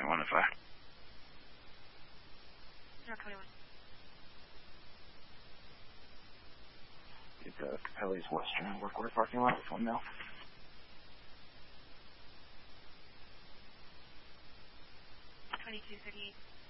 21 if I... 021. Get the Capelli's Western Workwear parking lot with 1 mil. 2238.